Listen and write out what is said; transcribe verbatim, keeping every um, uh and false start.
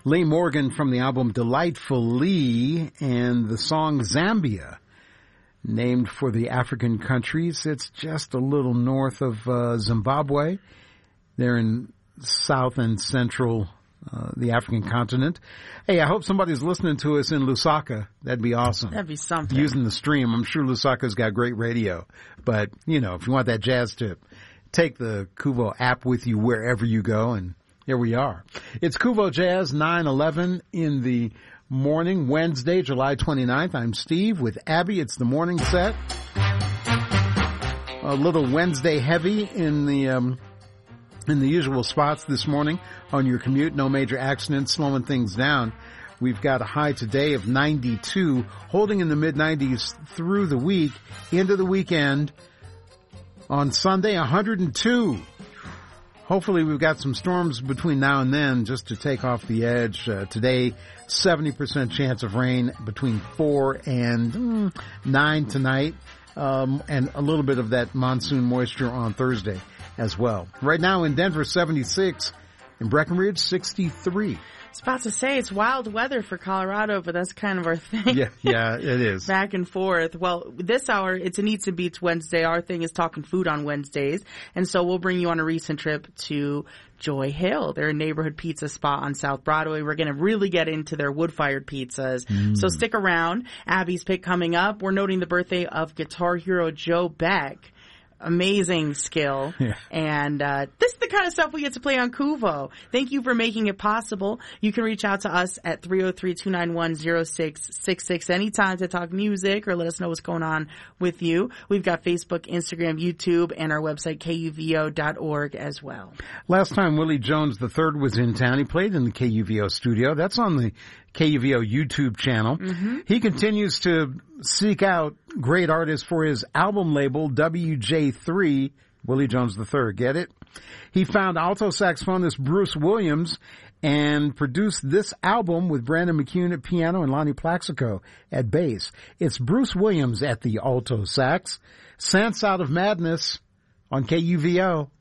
Lee Morgan from the album Delightful Lee, and the song Zambia, named for the African countries. It's just a little north of uh, Zimbabwe. They're in South and Central Uh, the African continent. Hey, I hope somebody's listening to us in Lusaka. That'd be awesome. That'd be something. Using the stream. I'm sure Lusaka's got great radio. But, you know, if you want that jazz tip, take the Kuvo app with you wherever you go, and here we are. It's Kuvo Jazz nine eleven in the morning, Wednesday, July twenty-ninth. I'm Steve with Abby. It's the morning set. A little Wednesday heavy in the... Um, in the usual spots this morning on your commute. No major accidents, slowing things down. We've got a high today of ninety-two, holding in the mid nineties through the week, into the weekend. On Sunday, one hundred two. Hopefully we've got some storms between now and then just to take off the edge. Uh, today, seventy percent chance of rain between four and mm, nine tonight. Um, and a little bit of that monsoon moisture on Thursday as well. Right now in Denver, seventy-six. In Breckenridge, sixty-three. I was about to say it's wild weather for Colorado, but that's kind of our thing. Yeah, yeah, it is. Back and forth. Well, this hour, it's an Eats and Beats Wednesday. Our thing is talking food on Wednesdays. And so we'll bring you on a recent trip to Joy Hill. They're a neighborhood pizza spot on South Broadway. We're going to really get into their wood-fired pizzas. Mm. So stick around. Abby's pick coming up. We're noting the birthday of guitar hero Joe Beck. Amazing skill. Yeah. And uh this is the kind of stuff we get to play on Kuvo. Thank you for making it possible. You can reach out to us at three oh three, two nine one, oh six six six anytime to talk music or let us know what's going on with you. We've got Facebook, Instagram, YouTube, and our website K U V O dot org as well. Last time Willie Jones the third was in town, he played in the K U V O studio. That's on the K U V O YouTube channel. Mm-hmm. He continues to seek out great artists for his album label, W J three, Willie Jones the third. Get it? He found alto saxophonist Bruce Williams and produced this album with Brandon McCune at piano and Lonnie Plaxico at bass. It's Bruce Williams at the alto sax. Sense Out of Madness on K U V O.